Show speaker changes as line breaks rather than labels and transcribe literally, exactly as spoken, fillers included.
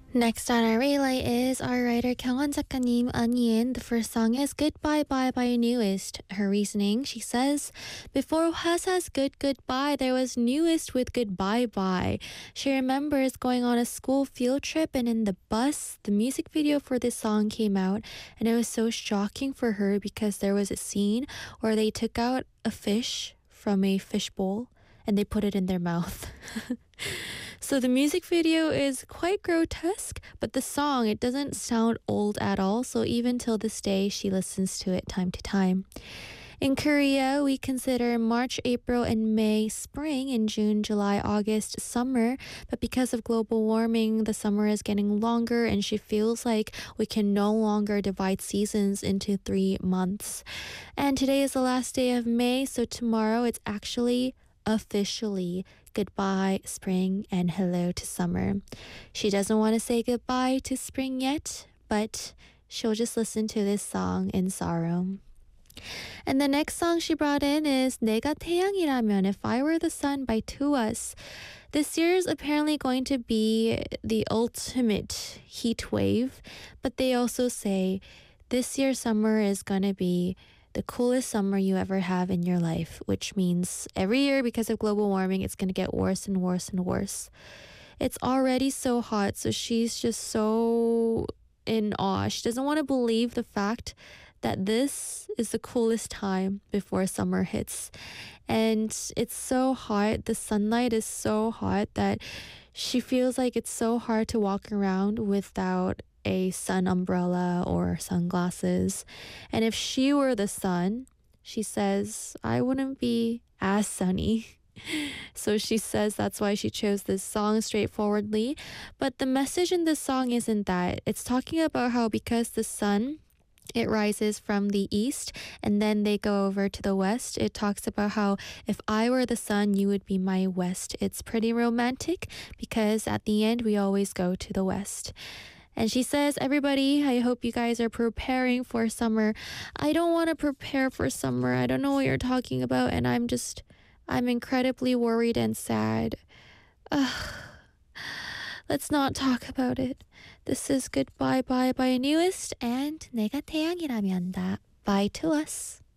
Next on our relay is our writer 경원 작가님 Onion. The first song is Goodbye Bye by Newest. Her reasoning, she says, before Hwasa's Good Goodbye, there was Newest with Goodbye Bye. She remembers going on a school field trip, and in the bus, the music video for this song came out, and it was so shocking for her because there was a scene where they took out a fish from a fishbowl and they put it in their mouth. So the music video is quite grotesque, but the song, it doesn't sound old at all, so even till this day, she listens to it time to time. In Korea, we consider March, April, and May spring, and June, July, August summer. But because of global warming, the summer is getting longer, and she feels like we can no longer divide seasons into three months. And today is the last day of May, so tomorrow it's actually officially goodbye spring and hello to summer. She doesn't want to say goodbye to spring yet, but she'll just listen to this song in sorrow. And the next song she brought in is 내가 태양이라면, If I Were the Sun by Tuas. This year is apparently going to be the ultimate heat wave, but they also say this year's summer is going to be the coolest summer you ever have in your life, which means every year because of global warming, it's going to get worse and worse and worse. It's already so hot, so she's just so in awe. She doesn't want to believe the fact that this is the coolest time before summer hits. And it's so hot, the sunlight is so hot that she feels like it's so hard to walk around without a sun umbrella or sunglasses. And if she were the sun, she says, I wouldn't be as sunny. So she says that's why she chose this song straightforwardly. But the message in this song isn't that. It's talking about how because the sun, it rises from the east and then they go over to the west. It talks about how if I were the sun, you would be my west. It's pretty romantic because at the end, we always go to the west. And she says, everybody, I hope you guys are preparing for summer. I don't want to prepare for summer. I don't know what you're talking about. And I'm just, I'm incredibly worried and sad. Ugh. Let's not talk about it. This is Goodbye Bye by Newest and 내가 태양이라면 다 by to us.